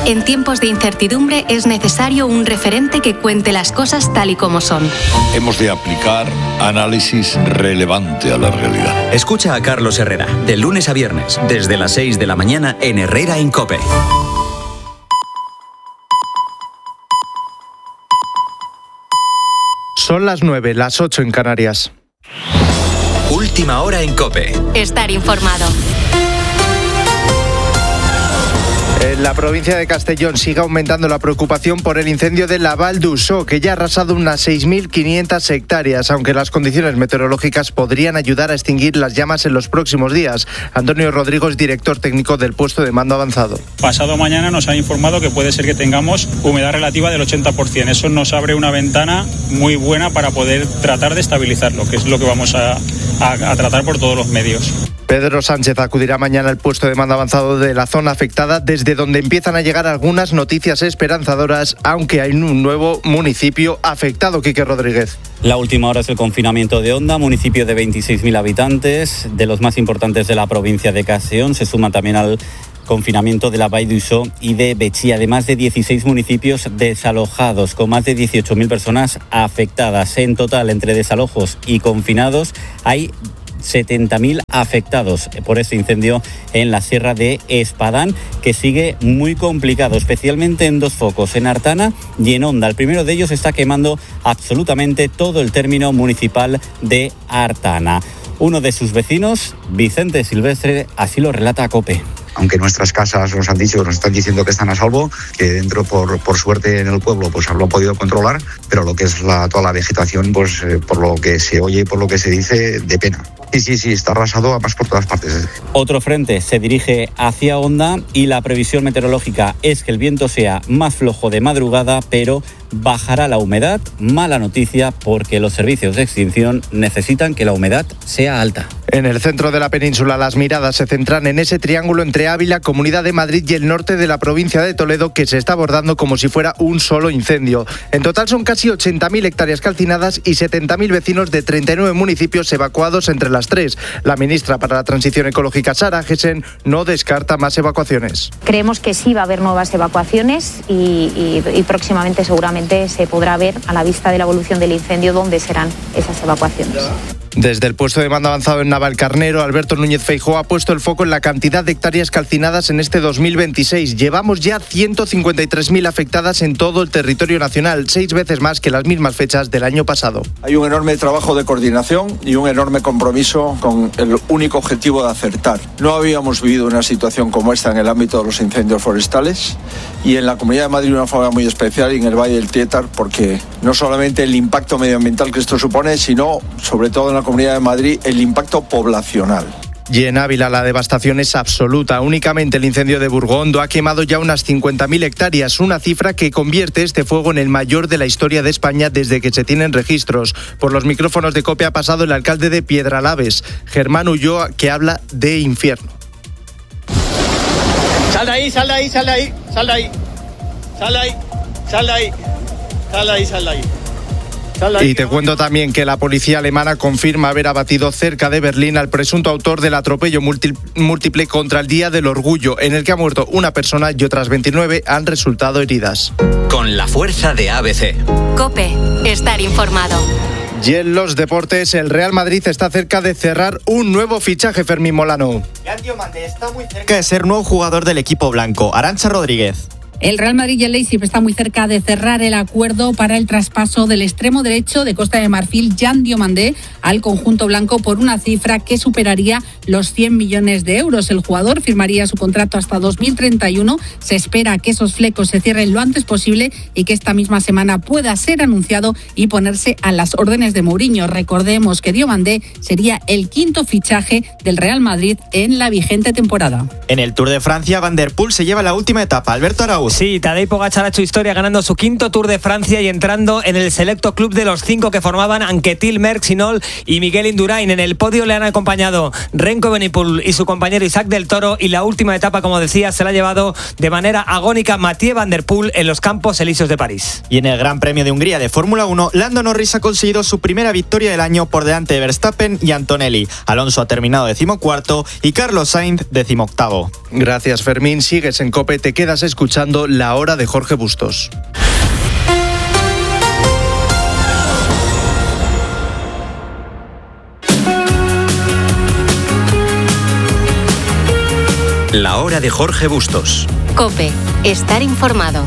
En tiempos de incertidumbre es necesario un referente que cuente las cosas tal y como son. Hemos de aplicar análisis relevante a la realidad. Escucha a Carlos Herrera, de lunes a viernes, desde las 6 de la mañana en Herrera en COPE. Son las 9, las 8 en Canarias. Última hora en COPE. Estar informado. En la provincia de Castellón sigue aumentando la preocupación por el incendio de la Val d'Uixó, que ya ha arrasado unas 6.500 hectáreas, aunque las condiciones meteorológicas podrían ayudar a extinguir las llamas en los próximos días. Antonio Rodrigo es director técnico del puesto de mando avanzado. Pasado mañana nos han informado que puede ser que tengamos humedad relativa del 80%. Eso nos abre una ventana muy buena para poder tratar de estabilizarlo, que es lo que vamos a tratar por todos los medios. Pedro Sánchez acudirá mañana al puesto de mando avanzado de la zona afectada, desde donde empiezan a llegar algunas noticias esperanzadoras, aunque hay un nuevo municipio afectado. Quique Rodríguez. La última hora es el confinamiento de Onda, municipio de 26.000 habitantes, de los más importantes de la provincia de Castellón. Se suma también al confinamiento de la Val d'Uixó y de Betxí, además de 16 municipios desalojados, con más de 18.000 personas afectadas. En total, entre desalojos y confinados, hay 70.000 afectados por este incendio en la Sierra de Espadán, que sigue muy complicado, especialmente en dos focos, en Artana y en Onda. El primero de ellos está quemando absolutamente todo el término municipal de Artana. Uno de sus vecinos, Vicente Silvestre, así lo relata a COPE. Aunque nuestras casas nos están diciendo que están a salvo, que dentro por suerte en el pueblo pues lo han podido controlar, pero lo que es toda la vegetación, pues por lo que se oye y por lo que se dice, de pena. Sí, está arrasado además por todas partes. Otro frente se dirige hacia Onda y la previsión meteorológica es que el viento sea más flojo de madrugada, pero bajará la humedad. Mala noticia, porque los servicios de extinción necesitan que la humedad sea alta. En el centro de la península las miradas se centran en ese triángulo entre Ávila, Comunidad de Madrid y el norte de la provincia de Toledo, que se está abordando como si fuera un solo incendio. En total son casi 80.000 hectáreas calcinadas y 70.000 vecinos de 39 municipios evacuados entre las tres. La ministra para la Transición Ecológica, Sara Gessen, no descarta más evacuaciones. Creemos que sí va a haber nuevas evacuaciones y próximamente seguramente se podrá ver, a la vista de la evolución del incendio, dónde serán esas evacuaciones. Desde el puesto de mando avanzado en Navalcarnero, Alberto Núñez Feijóo ha puesto el foco en la cantidad de hectáreas calcinadas en este 2026. Llevamos ya 153.000 afectadas en todo el territorio nacional, 6 veces más que las mismas fechas del año pasado. Hay un enorme trabajo de coordinación y un enorme compromiso con el único objetivo de acertar. No habíamos vivido una situación como esta en el ámbito de los incendios forestales y en la Comunidad de Madrid de una forma muy especial y en el Valle del Tétar, porque no solamente el impacto medioambiental que esto supone, sino sobre todo en la Comunidad de Madrid el impacto poblacional. Y en Ávila la devastación es absoluta. Únicamente el incendio de Burgondo ha quemado ya unas 50.000 hectáreas, una cifra que convierte este fuego en el mayor de la historia de España desde que se tienen registros. Por los micrófonos de COPE ha pasado el alcalde de Piedralaves, Germán Ulloa, que habla de infierno. Sal de ahí, sal de ahí, sal de ahí, sal de ahí, sal de ahí, sal de ahí, sal de ahí, sal de ahí. Y te cuento también que la policía alemana confirma haber abatido cerca de Berlín al presunto autor del atropello múltiple contra el Día del Orgullo, en el que ha muerto una persona y otras 29 han resultado heridas. Con la fuerza de ABC. COPE, estar informado. Y en los deportes, el Real Madrid está cerca de cerrar un nuevo fichaje, Fermín Molano. Jan Diomande está muy cerca de ser nuevo jugador del equipo blanco. Arantxa Rodríguez. El Real Madrid y el Leipzig está muy cerca de cerrar el acuerdo para el traspaso del extremo derecho de Costa de Marfil, Jan Diomande, al conjunto blanco por una cifra que superaría los 100 millones de euros. El jugador firmaría su contrato hasta 2031. Se espera que esos flecos se cierren lo antes posible y que esta misma semana pueda ser anunciado y ponerse a las órdenes de Mourinho. Recordemos que Diomande sería el quinto fichaje del Real Madrid en la vigente temporada. En el Tour de Francia, Van der Poel se lleva la última etapa. Alberto Araúz. Sí, Tadej Pogačar ha hecho historia ganando su quinto Tour de Francia y entrando en el selecto club de los 5 que formaban Anquetil, Merckx, Hinault y Miguel Indurain. En el podio le han acompañado Remco Evenepoel y su compañero Isaac del Toro, y la última etapa, como decía, se la ha llevado de manera agónica Mathieu Van der Poel en los Campos Elíseos de París. Y en el Gran Premio de Hungría de Fórmula 1, Lando Norris ha conseguido su primera victoria del año por delante de Verstappen y Antonelli. Alonso ha terminado 14º y Carlos Sainz 18º. Gracias, Fermín. Sigues en COPE, te quedas escuchando fondo La Hora de Jorge Bustos. La Hora de Jorge Bustos. COPE. Estar informado.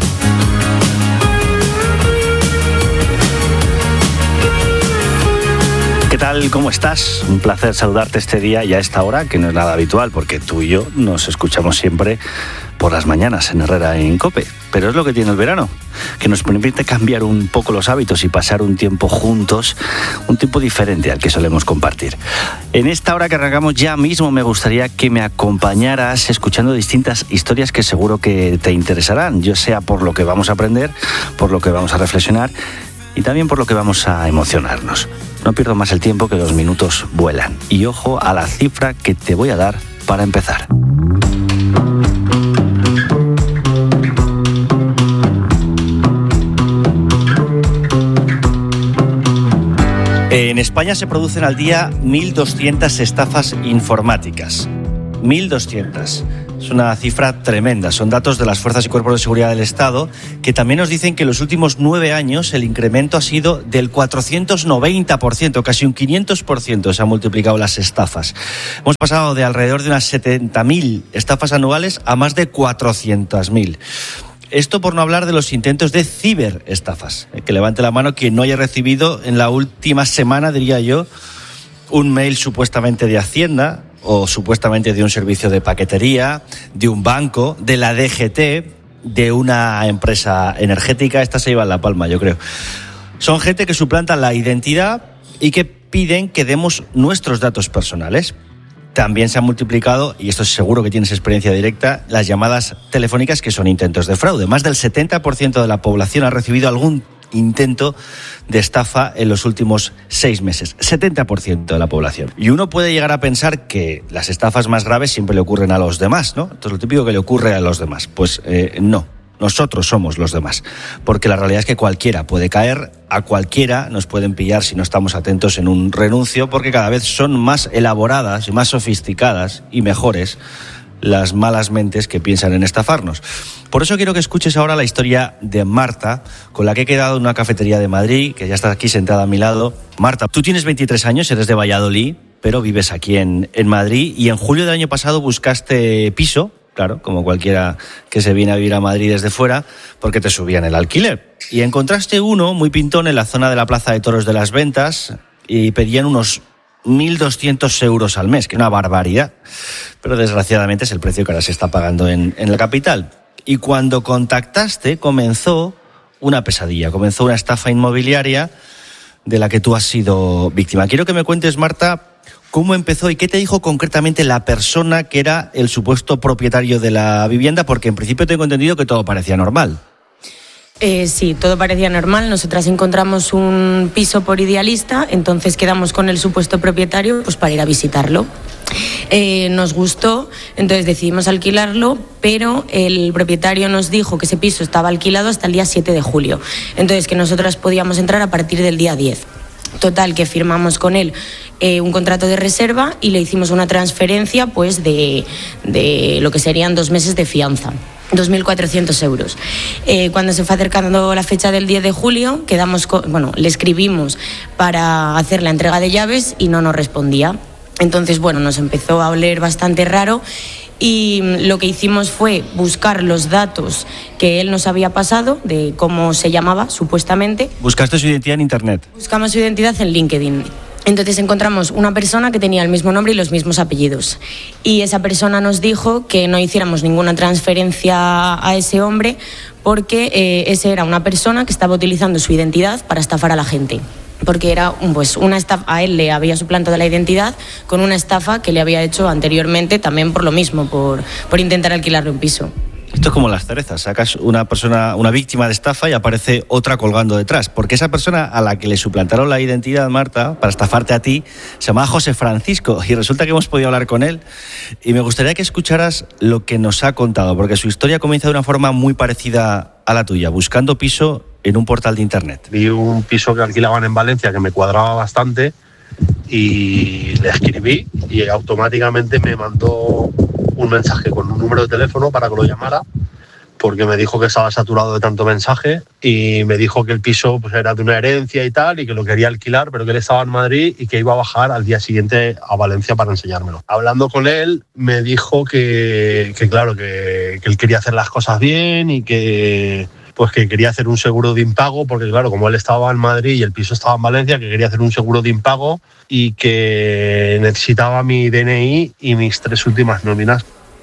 ¿Qué tal? ¿Cómo estás? Un placer saludarte este día y a esta hora, que no es nada habitual, porque tú y yo nos escuchamos siempre por las mañanas en Herrera en COPE. Pero es lo que tiene el verano, que nos permite cambiar un poco los hábitos y pasar un tiempo juntos, un tiempo diferente al que solemos compartir. En esta hora que arrancamos ya mismo me gustaría que me acompañaras escuchando distintas historias que seguro que te interesarán, ya sea por lo que vamos a aprender, por lo que vamos a reflexionar y también por lo que vamos a emocionarnos. No pierdo más el tiempo, que los minutos vuelan. Y ojo a la cifra que te voy a dar para empezar. En España se producen al día 1.200 estafas informáticas. 1.200. Es una cifra tremenda. Son datos de las Fuerzas y Cuerpos de Seguridad del Estado, que también nos dicen que en los últimos 9 años el incremento ha sido del 490%, casi un 500% se han multiplicado las estafas. Hemos pasado de alrededor de unas 70.000 estafas anuales a más de 400.000. Esto por no hablar de los intentos de ciberestafas. Que levante la mano quien no haya recibido en la última semana, diría yo, un mail supuestamente de Hacienda o supuestamente de un servicio de paquetería, de un banco, de la DGT, de una empresa energética. Esta se lleva la palma, yo creo. Son gente que suplanta la identidad y que piden que demos nuestros datos personales. También se han multiplicado, y esto seguro que tienes experiencia directa, las llamadas telefónicas que son intentos de fraude. Más del 70% de la población ha recibido algún intento de estafa en los últimos 6 meses. 70% de la población. Y uno puede llegar a pensar que las estafas más graves siempre le ocurren a los demás, ¿no? Esto es lo típico que le ocurre a los demás. Pues no. Nosotros somos los demás, porque la realidad es que cualquiera puede caer, a cualquiera nos pueden pillar si no estamos atentos en un renuncio, porque cada vez son más elaboradas y más sofisticadas y mejores las malas mentes que piensan en estafarnos. Por eso quiero que escuches ahora la historia de Marta, con la que he quedado en una cafetería de Madrid, que ya está aquí sentada a mi lado. Marta, tú tienes 23 años, eres de Valladolid, pero vives aquí en Madrid, y en julio del año pasado buscaste piso. Claro, como cualquiera que se viene a vivir a Madrid desde fuera, porque te subían el alquiler. Y encontraste uno muy pintón en la zona de la Plaza de Toros de las Ventas y pedían unos 1.200 euros al mes, que es una barbaridad. Pero desgraciadamente es el precio que ahora se está pagando en la capital. Y cuando contactaste comenzó una pesadilla, comenzó una estafa inmobiliaria de la que tú has sido víctima. Quiero que me cuentes, Marta, ¿cómo empezó y qué te dijo concretamente la persona que era el supuesto propietario de la vivienda? Porque en principio tengo entendido que todo parecía normal. Sí, todo parecía normal. Nosotras encontramos un piso por Idealista, entonces quedamos con el supuesto propietario pues para ir a visitarlo. Nos gustó, entonces decidimos alquilarlo, pero el propietario nos dijo que ese piso estaba alquilado hasta el día 7 de julio. Entonces que nosotras podíamos entrar a partir del día 10. Total, que firmamos con él un contrato de reserva y le hicimos una transferencia pues de lo que serían 2 meses de fianza. 2.400 euros. Cuando se fue acercando la fecha del 10 de julio, le escribimos para hacer la entrega de llaves y no nos respondía. Entonces, nos empezó a oler bastante raro y lo que hicimos fue buscar los datos que él nos había pasado de cómo se llamaba, supuestamente. ¿Buscaste su identidad en internet? Buscamos su identidad en LinkedIn. Entonces encontramos una persona que tenía el mismo nombre y los mismos apellidos. Y esa persona nos dijo que no hiciéramos ninguna transferencia a ese hombre porque ese era una persona que estaba utilizando su identidad para estafar a la gente. Porque era una estafa, a él le había suplantado la identidad con una estafa que le había hecho anteriormente también por lo mismo, por intentar alquilarle un piso. Esto es como las cerezas, sacas una víctima de estafa y aparece otra colgando detrás, porque esa persona a la que le suplantaron la identidad, Marta, para estafarte a ti, se llamaba José Francisco, y resulta que hemos podido hablar con él, y me gustaría que escucharas lo que nos ha contado, porque su historia comienza de una forma muy parecida a la tuya, buscando piso en un portal de internet. Vi un piso que alquilaban en Valencia que me cuadraba bastante y le escribí y automáticamente me mandó un mensaje con un número de teléfono para que lo llamara, porque me dijo que estaba saturado de tanto mensaje y me dijo que el piso pues, era de una herencia y tal, y que lo quería alquilar, pero que él estaba en Madrid y que iba a bajar al día siguiente a Valencia para enseñármelo. Hablando con él, me dijo que él quería hacer las cosas bien y que quería hacer un seguro de impago, porque claro, como él estaba en Madrid y el piso estaba en Valencia, que quería hacer un seguro de impago y que necesitaba mi DNI y mis 3 últimas nóminas.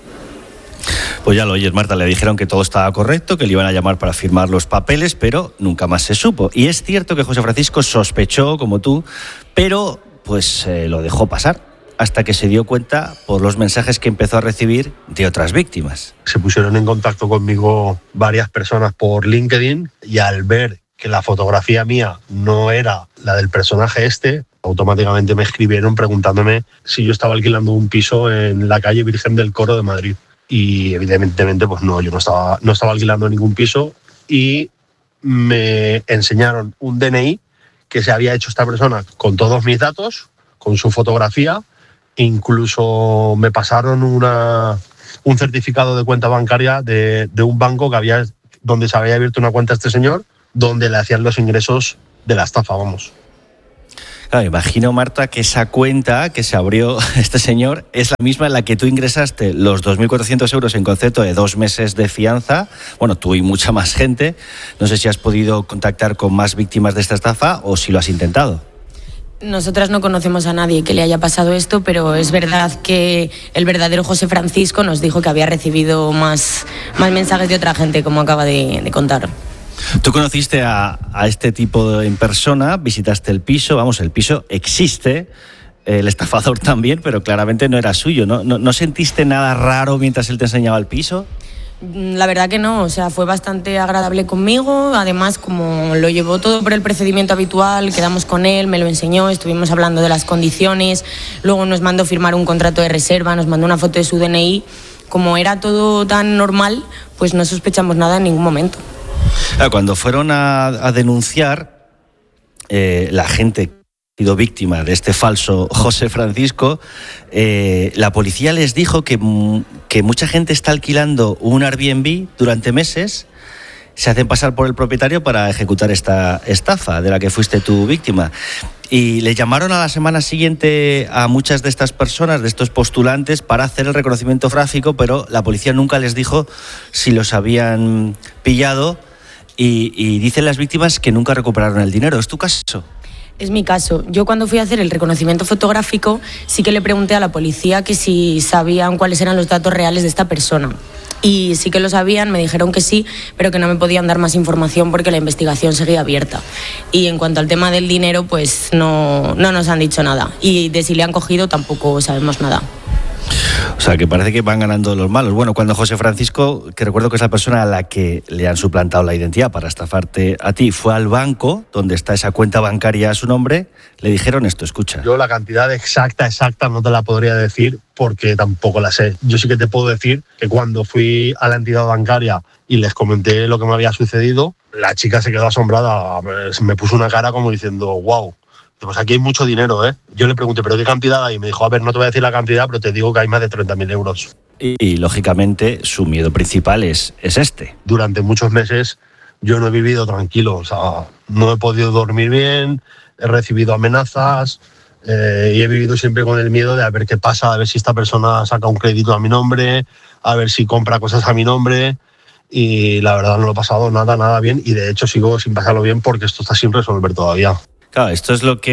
Pues ya lo oyes, Marta, le dijeron que todo estaba correcto, que le iban a llamar para firmar los papeles, pero nunca más se supo. Y es cierto que José Francisco sospechó, como tú, pero pues lo dejó pasar, hasta que se dio cuenta por los mensajes que empezó a recibir de otras víctimas. Se pusieron en contacto conmigo varias personas por LinkedIn y al ver que la fotografía mía no era la del personaje automáticamente me escribieron preguntándome si yo estaba alquilando un piso en la calle Virgen del Coro de Madrid. Y evidentemente pues no, yo no estaba alquilando ningún piso, y me enseñaron un DNI que se había hecho esta persona con todos mis datos, con su fotografía, e incluso me pasaron un certificado de cuenta bancaria de un banco donde se había abierto una cuenta a este señor, donde le hacían los ingresos de la estafa, vamos. Claro, imagino, Marta, que esa cuenta que se abrió este señor es la misma en la que tú ingresaste los 2.400 euros en concepto de 2 meses de fianza. Bueno, tú y mucha más gente. No sé si has podido contactar con más víctimas de esta estafa o si lo has intentado. Nosotras no conocemos a nadie que le haya pasado esto, pero es verdad que el verdadero José Francisco nos dijo que había recibido más mensajes de otra gente, como acaba de contar. Tú conociste a este tipo en persona, visitaste el piso, el piso existe, el estafador también, pero claramente no era suyo, ¿no? ¿No sentiste nada raro mientras él te enseñaba el piso? La verdad que no, fue bastante agradable conmigo, además como lo llevó todo por el procedimiento habitual, quedamos con él, me lo enseñó, estuvimos hablando de las condiciones, luego nos mandó firmar un contrato de reserva, nos mandó una foto de su DNI, como era todo tan normal, pues no sospechamos nada en ningún momento. Cuando fueron a denunciar, la gente que ha sido víctima de este falso José Francisco, la policía les dijo que mucha gente está alquilando un Airbnb durante meses, se hacen pasar por el propietario para ejecutar esta estafa de la que fuiste tú víctima. Y le llamaron a la semana siguiente a muchas de estas personas, de estos postulantes, para hacer el reconocimiento gráfico, pero la policía nunca les dijo si los habían pillado. Y dicen las víctimas que nunca recuperaron el dinero. ¿Es tu caso? Es mi caso. Yo cuando fui a hacer el reconocimiento fotográfico sí que le pregunté a la policía que si sabían cuáles eran los datos reales de esta persona. Y sí que lo sabían, me dijeron que sí, pero que no me podían dar más información porque la investigación seguía abierta. Y en cuanto al tema del dinero, pues no nos han dicho nada. Y de si le han cogido tampoco sabemos nada. O sea, que parece que van ganando los malos. Bueno, cuando José Francisco, que recuerdo que es la persona a la que le han suplantado la identidad para estafarte a ti, fue al banco donde está esa cuenta bancaria a su nombre, le dijeron esto, escucha. Yo la cantidad exacta no te la podría decir porque tampoco la sé. Yo sí que te puedo decir que cuando fui a la entidad bancaria y les comenté lo que me había sucedido, la chica se quedó asombrada, me puso una cara como diciendo, wow. Pues aquí hay mucho dinero, ¿eh? Yo le pregunté, ¿pero qué cantidad hay? Y me dijo, a ver, no te voy a decir la cantidad, pero te digo que hay más de 30.000 euros. Y lógicamente, su miedo principal es este. Durante muchos meses yo no he vivido tranquilo, no he podido dormir bien, he recibido amenazas y he vivido siempre con el miedo de a ver qué pasa, a ver si esta persona saca un crédito a mi nombre, a ver si compra cosas a mi nombre. Y la verdad no lo he pasado nada bien, y de hecho sigo sin pasarlo bien porque esto está sin resolver todavía. Claro, esto es lo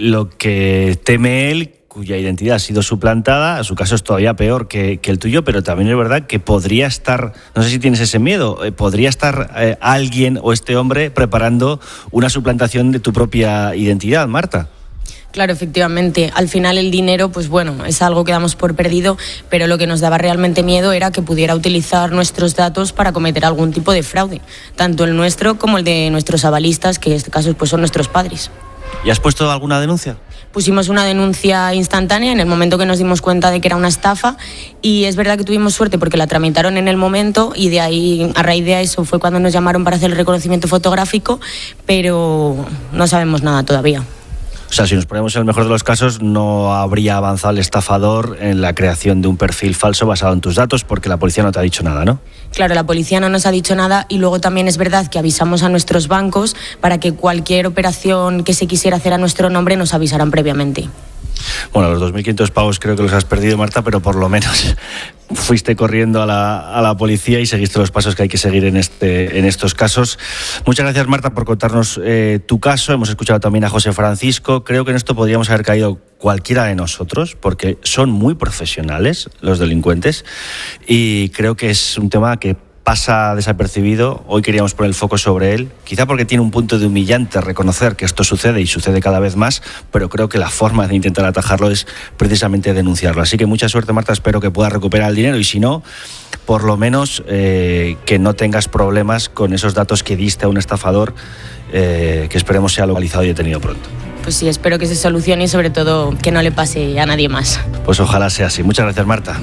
que teme él, cuya identidad ha sido suplantada. Su caso es todavía peor que el tuyo, pero también es verdad que podría estar, no sé si tienes ese miedo, podría estar alguien o este hombre preparando una suplantación de tu propia identidad, Marta. Claro, efectivamente. Al final el dinero, pues bueno, es algo que damos por perdido, pero lo que nos daba realmente miedo era que pudiera utilizar nuestros datos para cometer algún tipo de fraude, tanto el nuestro como el de nuestros avalistas, que en este caso pues son nuestros padres. ¿Y has puesto alguna denuncia? Pusimos una denuncia instantánea en el momento que nos dimos cuenta de que era una estafa, y es verdad que tuvimos suerte porque la tramitaron en el momento, y de ahí, a raíz de eso fue cuando nos llamaron para hacer el reconocimiento fotográfico, pero no sabemos nada todavía. O O sea, si nos ponemos en el mejor de los casos, no habría avanzado el estafador en la creación de un perfil falso basado en tus datos, porque la policía no te ha dicho nada, ¿no? Claro, la policía no nos ha dicho nada, y luego también es verdad que avisamos a nuestros bancos para que cualquier operación que se quisiera hacer a nuestro nombre nos avisaran previamente. Bueno, los 2.500 pavos creo que los has perdido, Marta, pero por lo menos fuiste corriendo a la policía y seguiste los pasos que hay que seguir en estos casos. Muchas gracias, Marta, por contarnos tu caso. Hemos escuchado también a José Francisco. Creo que en esto podríamos haber caído cualquiera de nosotros, porque son muy profesionales los delincuentes, y creo que es un tema que pasa desapercibido. Hoy queríamos poner el foco sobre él, quizá porque tiene un punto de humillante reconocer que esto sucede, y sucede cada vez más, pero creo que la forma de intentar atajarlo es precisamente denunciarlo. Así que mucha suerte, Marta, espero que puedas recuperar el dinero, y si no, por lo menos que no tengas problemas con esos datos que diste a un estafador, que esperemos sea localizado y detenido pronto. Pues sí, espero que se solucione y sobre todo que no le pase a nadie más. Pues ojalá sea así. Muchas gracias, Marta.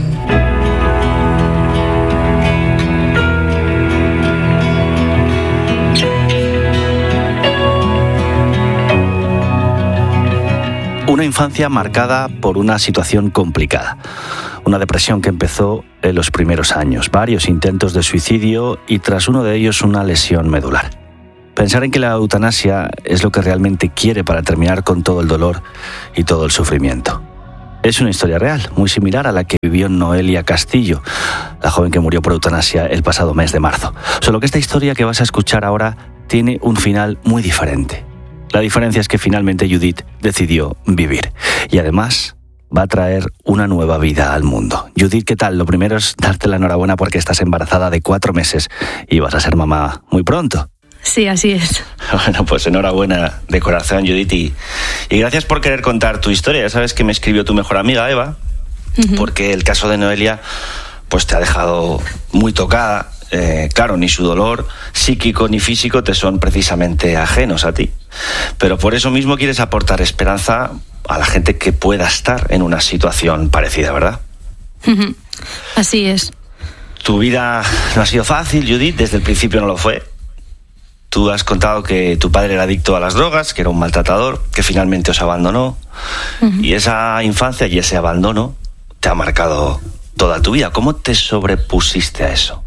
Una infancia marcada por una situación complicada. Una depresión que empezó en los primeros años, varios intentos de suicidio y tras uno de ellos una lesión medular. Pensar en que la eutanasia es lo que realmente quiere para terminar con todo el dolor y todo el sufrimiento. Es una historia real, muy similar a la que vivió Noelia Castillo, la joven que murió por eutanasia el pasado mes de marzo. Solo que esta historia que vas a escuchar ahora tiene un final muy diferente. La diferencia es que finalmente Judith decidió vivir y además va a traer una nueva vida al mundo. Judith, ¿qué tal? Lo primero es darte la enhorabuena porque estás embarazada de 4 meses y vas a ser mamá muy pronto. Sí, así es. Bueno, pues enhorabuena de corazón, Judith, y gracias por querer contar tu historia. Ya sabes que me escribió tu mejor amiga, Eva, porque el caso de Noelia pues te ha dejado muy tocada. Claro, ni su dolor psíquico ni físico te son precisamente ajenos a ti. Pero por eso mismo quieres aportar esperanza a la gente que pueda estar en una situación parecida, ¿verdad? Así es. Tu vida no ha sido fácil, Judith, desde el principio no lo fue. Tú has contado que tu padre era adicto a las drogas, que era un maltratador, que finalmente os abandonó. Y esa infancia y ese abandono te ha marcado toda tu vida. ¿Cómo te sobrepusiste a eso?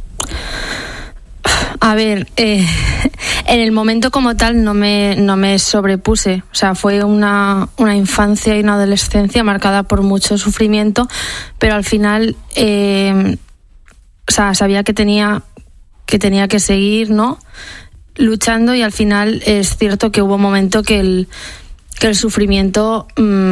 A ver, en el momento como tal no me sobrepuse. O sea, fue una infancia y una adolescencia marcada por mucho sufrimiento, pero al final sabía que tenía que seguir, ¿no?, luchando, y al final es cierto que hubo un momento que el sufrimiento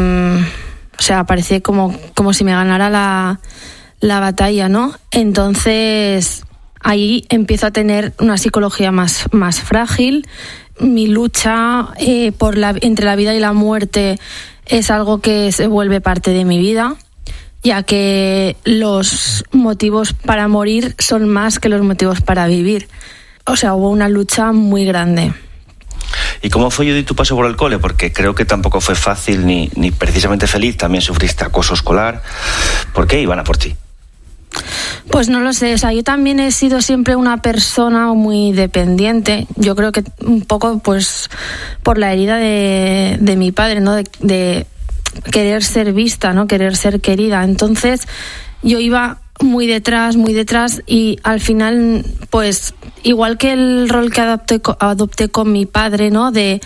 parecía como si me ganara la batalla, ¿no? Entonces ahí empiezo a tener una psicología más frágil. Mi lucha entre la vida y la muerte es algo que se vuelve parte de mi vida, ya que los motivos para morir son más que los motivos para vivir. O sea, hubo una lucha muy grande. ¿Y cómo fue, Judith, tu paso por el cole? Porque creo que tampoco fue fácil ni precisamente feliz. También sufriste acoso escolar. ¿Por qué iban a por ti? Pues no lo sé, o sea, yo también he sido siempre una persona muy dependiente. Yo creo que un poco pues por la herida de mi padre, ¿no? De querer ser vista, ¿no? Querer ser querida. Entonces yo iba muy detrás, y al final, pues igual que el rol que adopté con mi padre, ¿no? De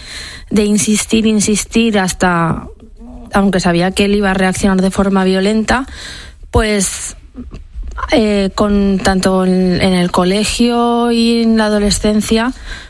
insistir hasta, aunque sabía que él iba a reaccionar de forma violenta, pues con tanto en el colegio y en la adolescencia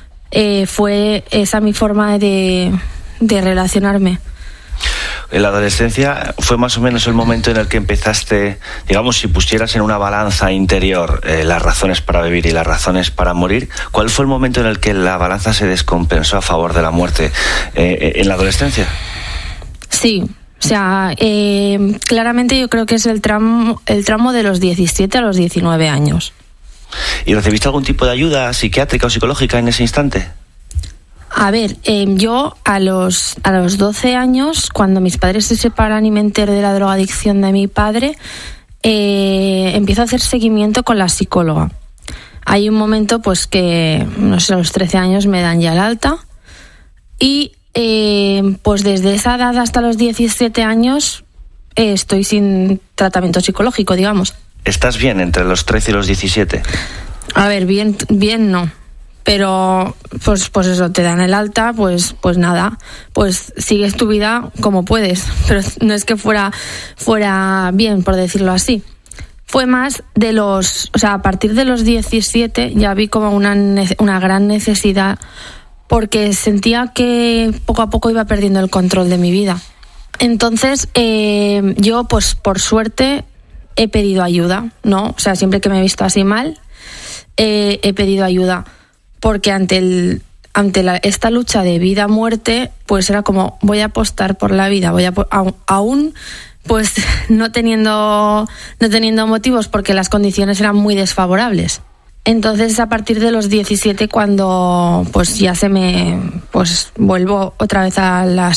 fue esa mi forma de relacionarme. En la adolescencia fue más o menos el momento en el que empezaste, digamos, si pusieras en una balanza interior las razones para vivir y las razones para morir, ¿cuál fue el momento en el que la balanza se descompensó a favor de la muerte? ¿En la adolescencia? Sí, o sea, claramente yo creo que es el tramo de los 17 a los 19 años. ¿Y recibiste algún tipo de ayuda psiquiátrica o psicológica en ese instante? A ver, yo a los 12 años, cuando mis padres se separan y me enteré de la drogadicción de mi padre, empiezo a hacer seguimiento con la psicóloga. Hay un momento pues que, no sé, a los 13 años me dan ya el alta, y pues desde esa edad hasta los 17 años estoy sin tratamiento psicológico, digamos. ¿Estás bien entre los 13 y los 17? A ver, bien no. Pero, pues eso, te dan el alta, pues nada, pues sigues tu vida como puedes. Pero no es que fuera bien, por decirlo así. Fue más a partir de los 17 ya vi como una gran necesidad, porque sentía que poco a poco iba perdiendo el control de mi vida. Entonces, yo, pues por suerte, he pedido ayuda, ¿no? O sea, siempre que me he visto así mal, he pedido ayuda, porque ante esta lucha de vida-muerte, pues era como, voy a apostar por la vida, aún pues no teniendo motivos, porque las condiciones eran muy desfavorables. Entonces, a partir de los 17, cuando pues ya vuelvo otra vez a la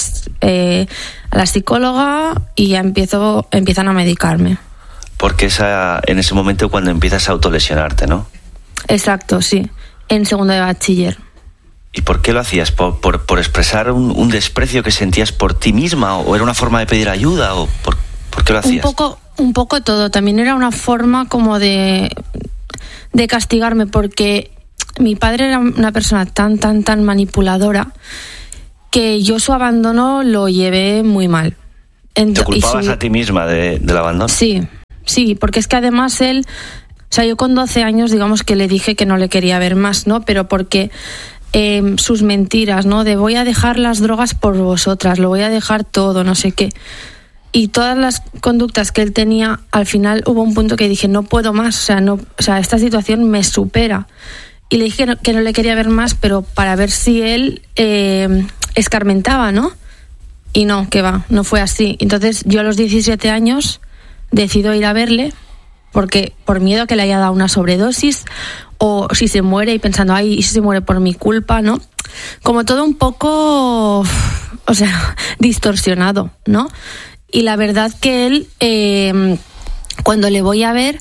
psicóloga y ya empiezan a medicarme. Porque en ese momento cuando empiezas a autolesionarte, ¿no? Exacto, sí, en segundo de bachiller. ¿Y por qué lo hacías? ¿Por expresar un desprecio que sentías por ti misma? ¿O era una forma de pedir ayuda? ¿O por qué lo hacías? Un poco todo. También era una forma como de castigarme, porque mi padre era una persona tan manipuladora que yo su abandono lo llevé muy mal. ¿Te culpabas a ti misma del abandono? Sí, porque es que además él... O sea, yo con 12 años, digamos que le dije que no le quería ver más, ¿no? Pero porque sus mentiras, ¿no? De voy a dejar las drogas por vosotras, lo voy a dejar todo, no sé qué. Y todas las conductas que él tenía, al final hubo un punto que dije, no puedo más, o sea, esta situación me supera. Y le dije que no le quería ver más, pero para ver si él escarmentaba, ¿no? Y no, que va, no fue así. Entonces yo a los 17 años decido ir a verle, porque por miedo a que le haya dado una sobredosis, o si se muere, y pensando, ay, ¿y si se muere por mi culpa, no? Como todo un poco, o sea, distorsionado, ¿no? Y la verdad que él, cuando le voy a ver,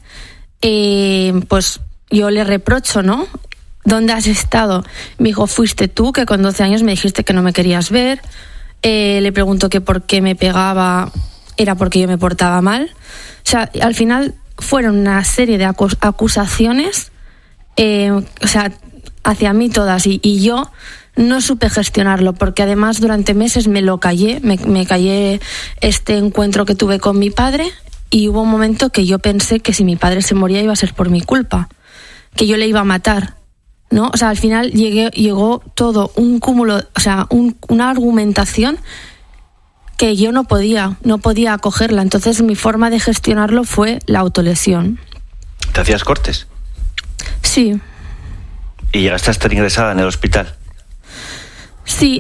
pues yo le reprocho, ¿no? ¿Dónde has estado? Me dijo, fuiste tú, que con 12 años me dijiste que no me querías ver. Le pregunto que por qué me pegaba, era porque yo me portaba mal. O sea, al final fueron una serie de acusaciones, o sea, hacia mí todas, y yo no supe gestionarlo, porque además durante meses me lo callé, me callé este encuentro que tuve con mi padre, y hubo un momento que yo pensé que si mi padre se moría iba a ser por mi culpa, que yo le iba a matar, ¿no? O sea, al final llegó todo un cúmulo, o sea, una argumentación que yo no podía acogerla. Entonces mi forma de gestionarlo fue la autolesión. ¿Te hacías cortes? Sí. ¿Y llegaste a estar ingresada en el hospital? Sí,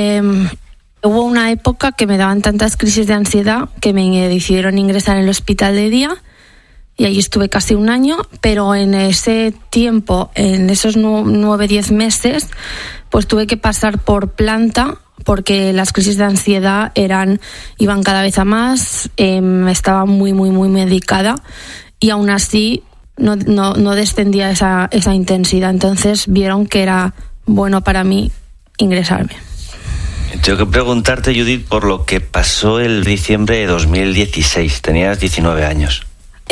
hubo una época que me daban tantas crisis de ansiedad que me decidieron ingresar en el hospital de día, y allí estuve casi un año, pero en ese tiempo, en esos 9-10 meses, pues tuve que pasar por planta, porque las crisis de ansiedad iban cada vez a más, estaba muy medicada, y aún así no descendía esa intensidad. Entonces vieron que era bueno para mí ingresarme. Tengo que preguntarte, Judith, por lo que pasó el diciembre de 2016. Tenías 19 años.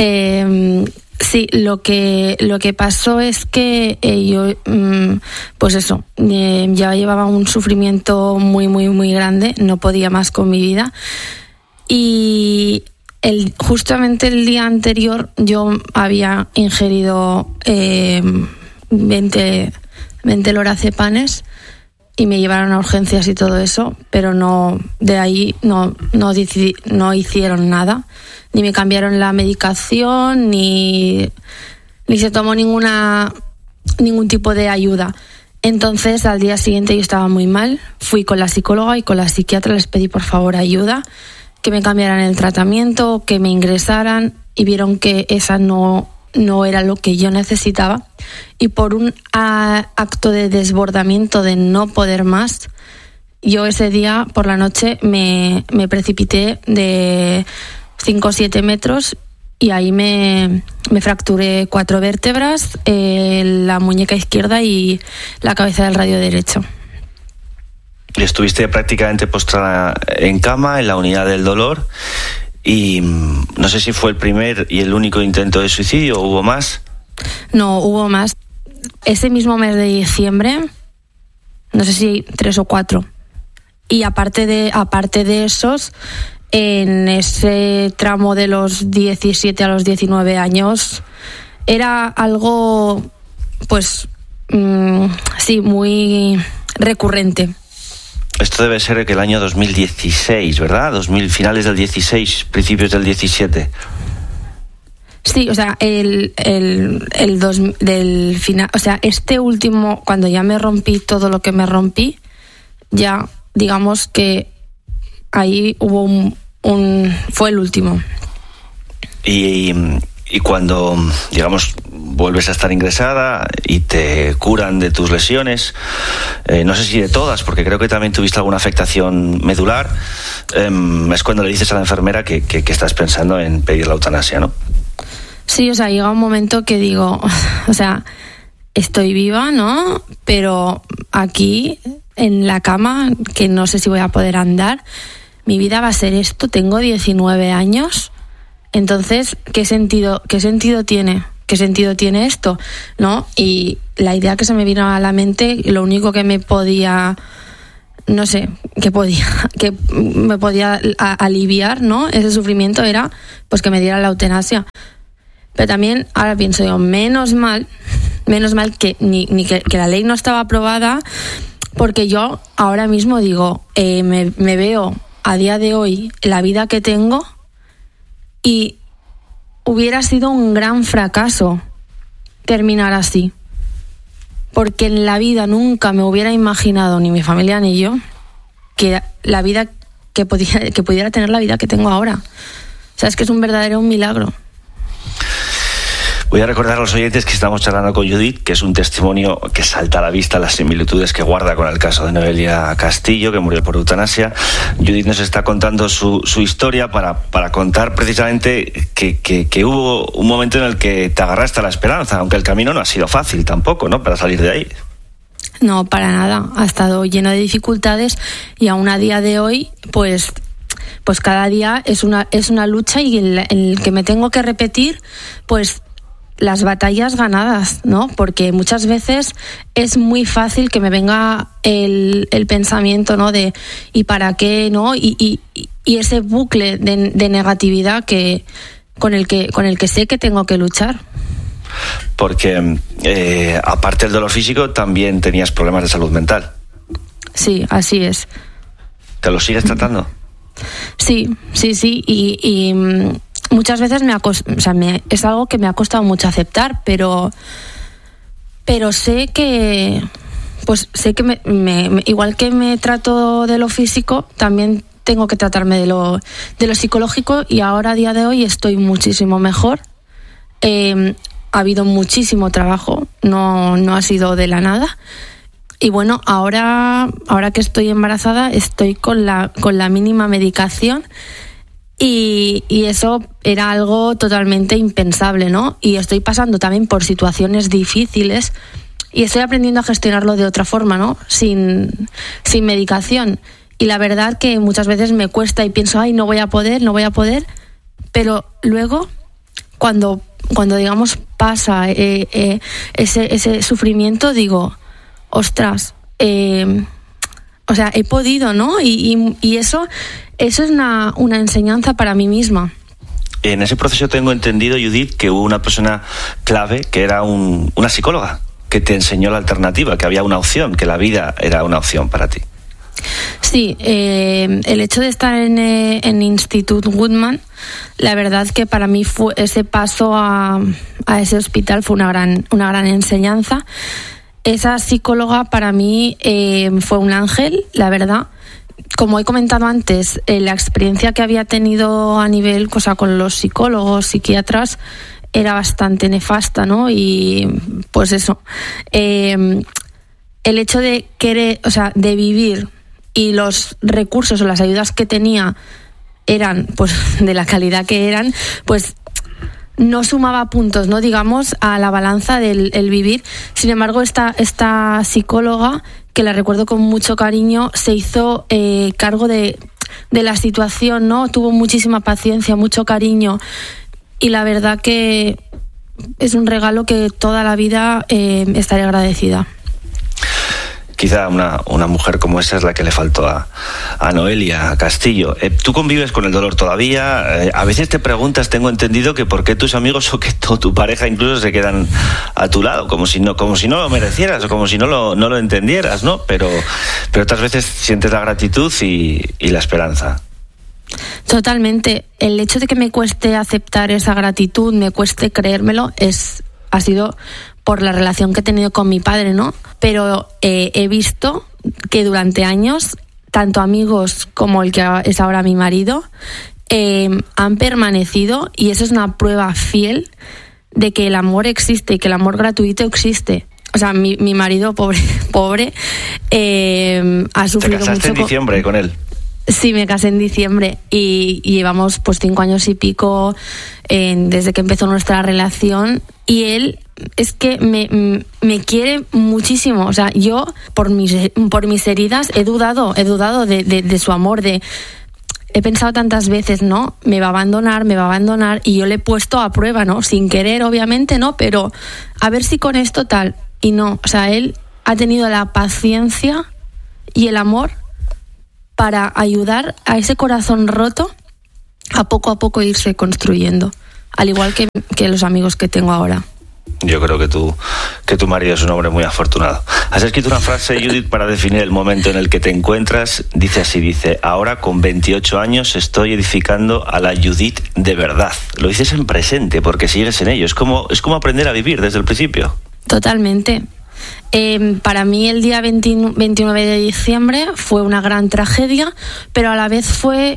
Sí, lo que pasó es que yo, pues eso, ya llevaba un sufrimiento muy grande, no podía más con mi vida, y justamente el día anterior yo había ingerido 20 lorazepanes y me llevaron a urgencias y todo eso, pero de ahí no hicieron nada, ni me cambiaron la medicación, ni se tomó ningún tipo de ayuda. Entonces al día siguiente yo estaba muy mal, fui con la psicóloga y con la psiquiatra, les pedí por favor ayuda, que me cambiaran el tratamiento, que me ingresaran, y vieron que esa no era lo que yo necesitaba, y por un acto de desbordamiento, de no poder más, yo ese día por la noche me precipité de 5 o 7 metros, y ahí me fracturé 4 vértebras, la muñeca izquierda y la cabeza del radio derecho. y estuviste prácticamente postrada en cama, en la unidad del dolor, y no sé si fue el primer y el único intento de suicidio o hubo más. No, hubo más. Ese mismo mes de diciembre, no sé si 3 o 4. Y aparte de esos, en ese tramo de los 17 a los 19 años, era algo, pues, sí, muy recurrente. Esto debe ser que el año 2016, ¿verdad? Finales del 16, principios del 17. Sí, o sea, del final, o sea, este último, cuando ya me rompí todo lo que me rompí, ya digamos que ahí hubo fue el último. Y cuando, digamos, vuelves a estar ingresada y te curan de tus lesiones, no sé si de todas, porque creo que también tuviste alguna afectación medular, es cuando le dices a la enfermera que estás pensando en pedir la eutanasia, ¿no? Sí, o sea, llega un momento que digo, o sea, estoy viva, ¿no? Pero aquí, en la cama, que no sé si voy a poder andar, mi vida va a ser esto, tengo 19 años, entonces, ¿qué sentido tiene? ¿Qué sentido tiene esto? ¿No? Y la idea que se me vino a la mente, lo único que me podía, no sé, que me podía aliviar, ¿no? Ese sufrimiento era, pues, que me diera la eutanasia. Pero también, ahora pienso yo, menos mal que que la ley no estaba aprobada, porque yo ahora mismo digo, me veo a día de hoy la vida que tengo y hubiera sido un gran fracaso terminar así, porque en la vida nunca me hubiera imaginado, ni mi familia ni yo, que la vida que pudiera tener la vida que tengo ahora. O sea, es que es un verdadero milagro. Voy a recordar a los oyentes que estamos charlando con Judith, que es un testimonio que salta a la vista las similitudes que guarda con el caso de Noelia Castillo, que murió por eutanasia. Judith nos está contando su historia para contar precisamente que hubo un momento en el que te agarraste a la esperanza, aunque el camino no ha sido fácil tampoco, ¿no?, para salir de ahí. No, para nada. Ha estado lleno de dificultades y aún a día de hoy, pues cada día es una lucha, y en el que me tengo que repetir, pues, las batallas ganadas, ¿no? Porque muchas veces es muy fácil que me venga el pensamiento, ¿no?, de ¿y para qué?, ¿no? Y ese bucle de negatividad con el que sé que tengo que luchar. Porque aparte del dolor físico, también tenías problemas de salud mental. Sí, así es. ¿Te lo sigues tratando? Sí, y muchas veces es algo que me ha costado mucho aceptar, pero sé que, pues sé que igual que me trato de lo físico, también tengo que tratarme de lo psicológico, y ahora a día de hoy estoy muchísimo mejor. Ha habido muchísimo trabajo, no ha sido de la nada. Y bueno, ahora que estoy embarazada, estoy con la mínima medicación. Y eso era algo totalmente impensable, ¿no? Y estoy pasando también por situaciones difíciles y estoy aprendiendo a gestionarlo de otra forma, ¿no? Sin medicación. Y la verdad que muchas veces me cuesta y pienso, ay, no voy a poder, pero luego, cuando digamos pasa ese sufrimiento, digo, ostras, o sea, he podido, ¿no? Y eso es una enseñanza para mí misma. En ese proceso tengo entendido, Judith, que hubo una persona clave, que era una psicóloga, que te enseñó la alternativa, que había una opción, que la vida era una opción para ti. Sí, el hecho de estar en Institut Guttmann, la verdad que para mí fue ese paso a ese hospital fue una gran enseñanza. Esa psicóloga para mí fue un ángel, la verdad. Como he comentado antes, la experiencia que había tenido a nivel, con los psicólogos, psiquiatras, era bastante nefasta, ¿no? Y pues eso, el hecho de querer, de vivir, y los recursos o las ayudas que tenía eran, pues, de la calidad que eran, pues no sumaba puntos, ¿no? Digamos, a la balanza del el vivir. Sin embargo, esta psicóloga, que la recuerdo con mucho cariño, se hizo cargo de la situación, ¿no? Tuvo muchísima paciencia, mucho cariño, y la verdad que es un regalo que toda la vida estaré agradecida. Quizá una mujer como esa es la que le faltó a Noelia Castillo. Tú convives con el dolor todavía. A veces te preguntas, tengo entendido, que por qué tus amigos o que tu pareja incluso se quedan a tu lado, como si no lo merecieras o como si no lo entendieras, ¿no? Pero otras veces sientes la gratitud y la esperanza. Totalmente. El hecho de que me cueste aceptar esa gratitud, me cueste creérmelo, ha sido por la relación que he tenido con mi padre, ¿no? Pero he visto que durante años, tanto amigos como el que es ahora mi marido, han permanecido, y eso es una prueba fiel de que el amor existe y que el amor gratuito existe. O sea, mi marido, pobre, ha sufrido mucho. ¿Te casaste en diciembre con él? Sí, me casé en diciembre y llevamos pues 5 años y pico desde que empezó nuestra relación, y él es que me quiere muchísimo. O sea, yo por mis heridas he dudado de su amor, he pensado tantas veces, ¿no? Me va a abandonar, y yo le he puesto a prueba, ¿no? Sin querer, obviamente, ¿no? Pero a ver si con esto tal, y no. O sea, él ha tenido la paciencia y el amor para ayudar a ese corazón roto a poco irse construyendo, al igual que los amigos que tengo ahora. Yo creo que tu marido es un hombre muy afortunado. Has escrito una frase, Judith, para definir el momento en el que te encuentras. Dice así, ahora con 28 años estoy edificando a la Judith de verdad. Lo dices en presente porque sigues en ello. Es como aprender a vivir desde el principio. Totalmente. Para mí el día 29 de diciembre fue una gran tragedia, pero a la vez fue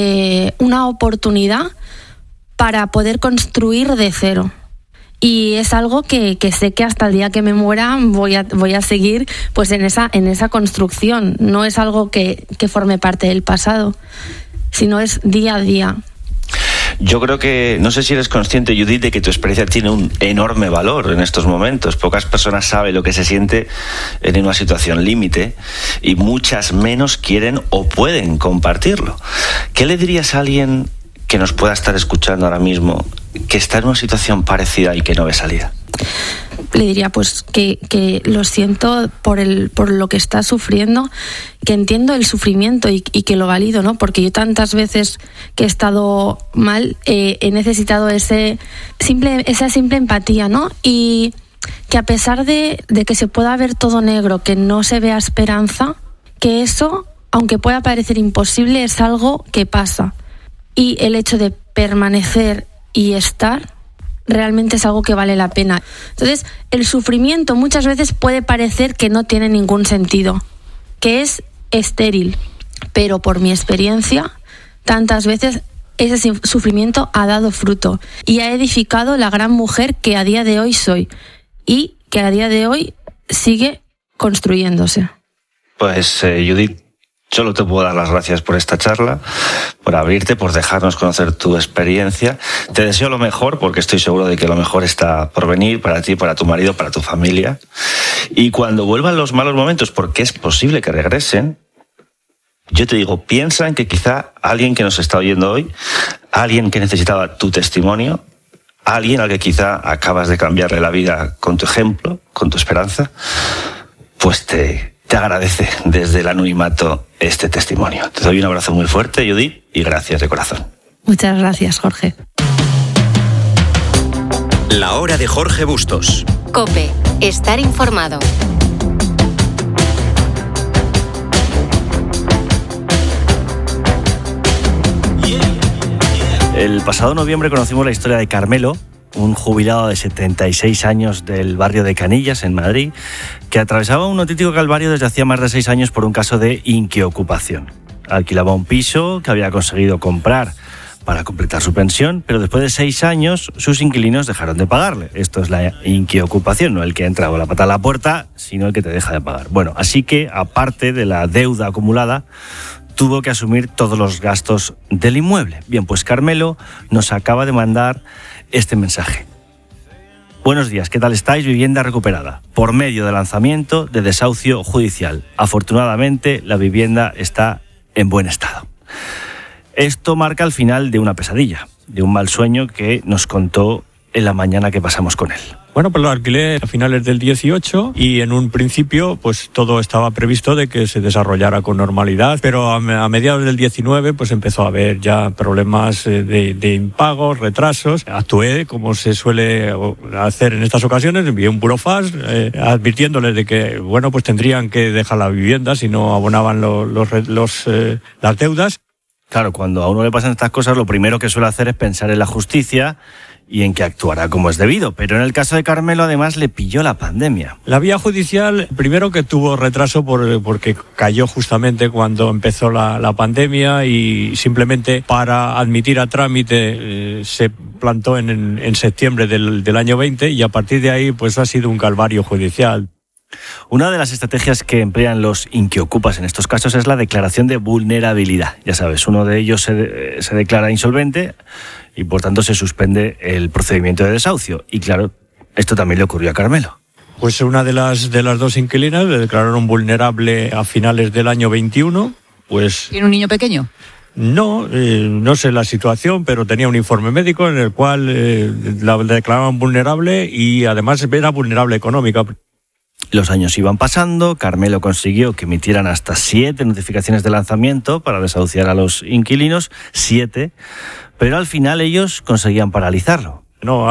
una oportunidad para poder construir de cero. Y es algo que sé que hasta el día que me muera voy a seguir pues en esa construcción. No es algo que forme parte del pasado, sino es día a día. Yo creo que, no sé si eres consciente, Judith, de que tu experiencia tiene un enorme valor en estos momentos. Pocas personas saben lo que se siente en una situación límite y muchas menos quieren o pueden compartirlo. ¿Qué le dirías a alguien que nos pueda estar escuchando ahora mismo, que está en una situación parecida y que no ve salida? Le diría pues que lo siento por lo que está sufriendo, que entiendo el sufrimiento y que lo valido, ¿no? Porque yo tantas veces que he estado mal he necesitado esa simple empatía, ¿no? Y que a pesar de que se pueda ver todo negro, que no se vea esperanza, que eso, aunque pueda parecer imposible, es algo que pasa. Y el hecho de permanecer y estar realmente es algo que vale la pena. Entonces, el sufrimiento muchas veces puede parecer que no tiene ningún sentido, que es estéril, pero por mi experiencia, tantas veces ese sufrimiento ha dado fruto y ha edificado la gran mujer que a día de hoy soy y que a día de hoy sigue construyéndose. Pues, Judith, solo te puedo dar las gracias por esta charla, por abrirte, por dejarnos conocer tu experiencia. Te deseo lo mejor, porque estoy seguro de que lo mejor está por venir para ti, para tu marido, para tu familia. Y cuando vuelvan los malos momentos, porque es posible que regresen, yo te digo, piensa en que quizá alguien que nos está oyendo hoy, alguien que necesitaba tu testimonio, alguien al que quizá acabas de cambiarle la vida con tu ejemplo, con tu esperanza, pues te agradece desde el anonimato este testimonio. Te doy un abrazo muy fuerte, Judith, y gracias de corazón. Muchas gracias, Jorge. La hora de Jorge Bustos. COPE. Estar informado. El pasado noviembre conocimos la historia de Carmelo, un jubilado de 76 años del barrio de Canillas, en Madrid, que atravesaba un auténtico calvario desde hacía más de 6 años por un caso de inquiocupación. Alquilaba un piso que había conseguido comprar para completar su pensión, pero después de 6 años sus inquilinos dejaron de pagarle. Esto es la inquiocupación, no el que entra con la pata a la puerta, sino el que te deja de pagar. Bueno, así que, aparte de la deuda acumulada, tuvo que asumir todos los gastos del inmueble. Bien, pues Carmelo nos acaba de mandar este mensaje. Buenos días, ¿qué tal estáis? Vivienda recuperada, por medio del lanzamiento de desahucio judicial. Afortunadamente, la vivienda está en buen estado. Esto marca el final de una pesadilla, de un mal sueño que nos contó en la mañana que pasamos con él. Bueno, pues lo alquilé a finales del 18 y en un principio pues todo estaba previsto de que se desarrollara con normalidad, pero a mediados del 19 pues empezó a haber ya problemas de impagos, retrasos. Actué como se suele hacer en estas ocasiones, envié un burofax advirtiéndoles de que bueno pues tendrían que dejar la vivienda si no abonaban las deudas. Claro, cuando a uno le pasan estas cosas, lo primero que suele hacer es pensar en la justicia y en que actuará como es debido. Pero en el caso de Carmelo, además, le pilló la pandemia. La vía judicial, primero que tuvo retraso porque cayó justamente cuando empezó la pandemia y simplemente para admitir a trámite se plantó en septiembre del año 20 y a partir de ahí pues ha sido un calvario judicial. Una de las estrategias que emplean los inquiocupas en estos casos es la declaración de vulnerabilidad. Ya sabes, uno de ellos se declara insolvente y por tanto se suspende el procedimiento de desahucio. Y claro, esto también le ocurrió a Carmelo. Pues una de las dos inquilinas le declararon vulnerable a finales del año 21. Pues ¿tiene un niño pequeño? No, no sé la situación, pero tenía un informe médico en el cual la declaraban vulnerable y además era vulnerable económica. Los años iban pasando, Carmelo consiguió que emitieran hasta 7 notificaciones de lanzamiento para desahuciar a los inquilinos, 7, pero al final ellos conseguían paralizarlo. No,